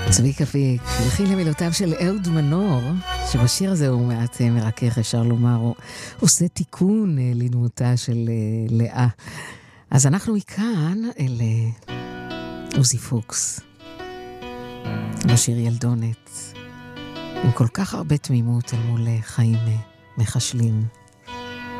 צביקה פיק, הלחין למילותיו של אהוד מנור, שבשיר הזה הוא מעט מרכך, אפשר לומר, הוא עושה תיקון לדמותה של לאה. אז אנחנו מכאן אל עוזי פוקס, בשיר ילדונת, עם כל כך הרבה תמימות אל מול חיים מחשלים.